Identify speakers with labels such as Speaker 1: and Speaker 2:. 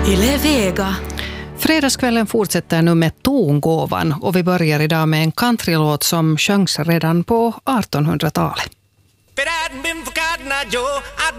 Speaker 1: Yle Vega.
Speaker 2: Fredagskvällen fortsätter nu med tongåvan och vi börjar idag med en countrylåt som sjöngs redan på 1800-talet.